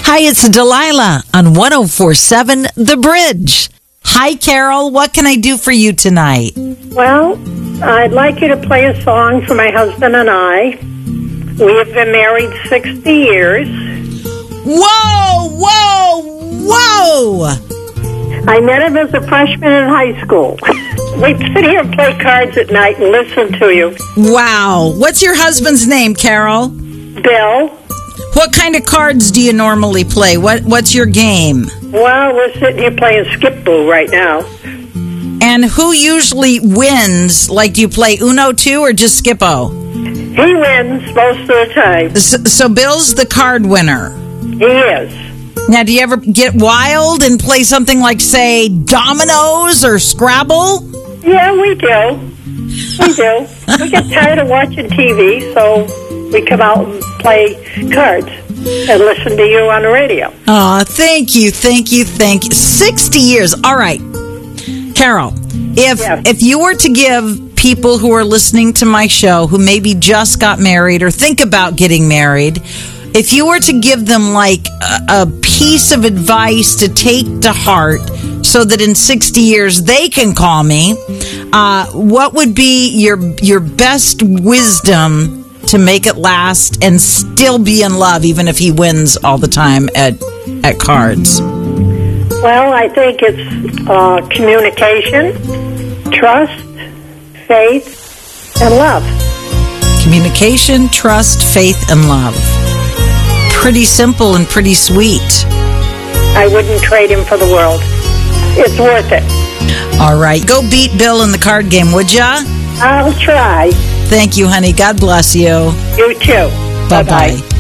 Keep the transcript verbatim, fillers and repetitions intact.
Hi, it's Delilah on one oh four point seven The Bridge. Hi, Carol. What can I do for you tonight? Well, I'd like you to play a song for my husband and I. We have been married sixty years. Whoa, whoa, whoa! I met him as a freshman in high school. We'd sit here and play cards at night and listen to you. Wow. What's your husband's name, Carol? Bill. What kind of cards do you normally play? What What's your game? Well, we're sitting here playing Skip Boo right now. And who usually wins? Like, do you play Uno too or just Skip-O? He wins most of the time. So, so Bill's the card winner. He is. Now, do you ever get wild and play something like, say, Dominoes or Scrabble? Yeah, we do. We do. We get tired of watching T V, so we come out and play cards and listen to you on the radio. Oh, thank you, thank you, thank you. sixty years. All right. Carol, if Yes. if you were to give people who are listening to my show who maybe just got married or think about getting married, if you were to give them like a, a piece of advice to take to heart so that in sixty years they can call me, uh, what would be your your best wisdom to make it last and still be in love even if he wins all the time at at cards? Well, I think it's uh, communication, trust, faith, and love. Communication, trust, faith, and love. Pretty simple and pretty sweet. I wouldn't trade him for the world. It's worth it. All right. Go beat Bill in the card game, would ya? I'll try. Thank you, honey. God bless you. You too. Bye-bye.